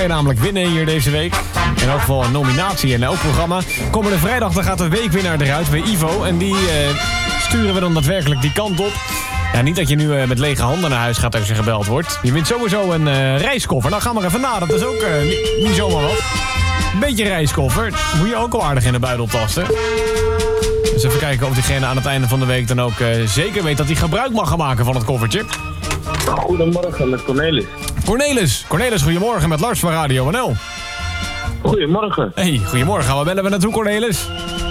namelijk winnen hier deze week. In elk geval een nominatie in elk programma. Komende vrijdag dan gaat de weekwinnaar eruit bij Ivo. En die sturen we dan daadwerkelijk die kant op. Ja, niet dat je nu met lege handen naar huis gaat als je gebeld wordt. Je wint sowieso een reiskoffer. Nou, ga maar even na. Dat is ook niet zomaar wat. Een beetje reiskoffer. Moet je ook al aardig in de buidel tasten. Dus even kijken of diegene aan het einde van de week dan ook zeker weet dat hij gebruik mag gaan maken van het koffertje. Goedemorgen met Cornelis. Cornelis, goedemorgen met Lars van Radio NL. Goedemorgen. Hey, goedemorgen. Waar bellen we naartoe, Cornelis?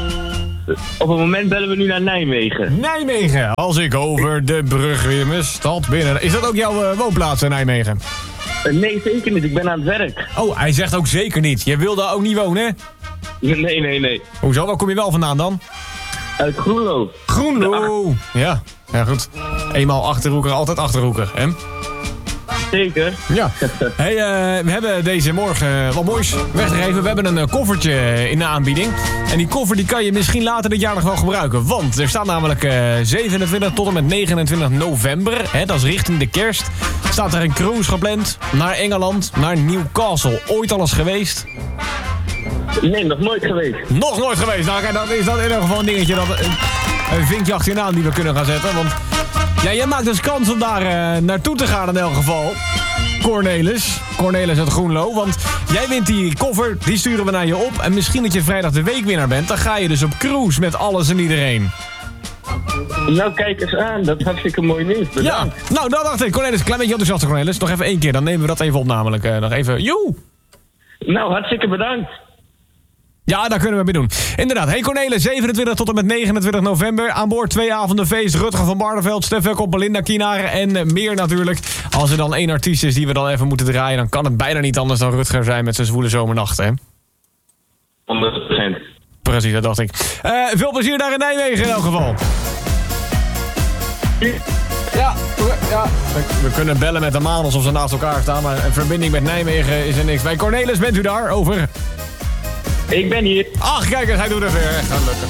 Op het moment bellen we nu naar Nijmegen. Nijmegen. Als ik over de brug weer mijn stad binnen... Is dat ook jouw woonplaats in Nijmegen? Nee, zeker niet. Ik ben aan het werk. Oh, hij zegt ook zeker niet. Je wil daar ook niet wonen, hè? Nee. Hoezo? Waar kom je wel vandaan dan? Uit Groenlo. Groenlo. Ja, goed. Eenmaal Achterhoeker, altijd Achterhoeker, hè? Zeker. Ja. Hey, we hebben deze morgen wat moois weggegeven. We hebben een koffertje in de aanbieding. En die koffer die kan je misschien later dit jaar nog wel gebruiken. Want er staat namelijk 27 tot en met 29 november. Hè, dat is richting de kerst. Staat er een cruise gepland naar Engeland, naar Newcastle. Ooit al eens geweest? Nee, nog nooit geweest. Nog nooit geweest. Nou, kijk, dat is dat in ieder geval een dingetje. Een vinkje achteraan die we kunnen gaan zetten. Want ja, jij maakt dus kans om daar naartoe te gaan in elk geval. Cornelis uit Groenlo. Want jij wint die koffer, die sturen we naar je op. En misschien dat je vrijdag de weekwinnaar bent. Dan ga je dus op cruise met alles en iedereen. Nou, kijk eens aan. Dat is hartstikke mooi nieuws. Bedankt. Ja, nou, dat dacht ik. Cornelis, een klein beetje enthousiast, Cornelis. Nog even 1 keer, dan nemen we dat even op namelijk. Nog even, joe! Nou, hartstikke bedankt. Ja, daar kunnen we mee doen. Inderdaad. Hey Cornelis, 27 tot en met 29 november. Aan boord 2 avonden feest. Rutger van Barneveld, Stef Kop, Belinda Kienaar en meer natuurlijk. Als er dan 1 artiest is die we dan even moeten draaien, dan kan het bijna niet anders dan Rutger zijn met zijn zwoele zomernachten, hè? 100%. Precies, dat dacht ik. Veel plezier daar in Nijmegen in elk geval. Ja. We kunnen bellen met de maan alsof ze naast elkaar staan, maar een verbinding met Nijmegen is er niks. Bij Cornelis, bent u daar? Over. Ik ben hier. Ach, kijk eens, hij doet het weer. Echt aan lukken.